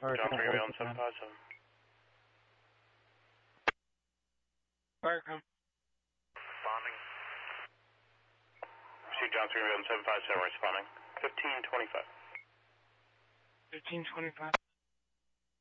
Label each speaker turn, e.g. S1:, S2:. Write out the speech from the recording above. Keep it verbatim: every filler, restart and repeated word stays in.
S1: John three one seven five seven.
S2: Welcome.
S1: Responding. See John three one seven five seven responding. Fifteen twenty five.
S2: Fifteen twenty five.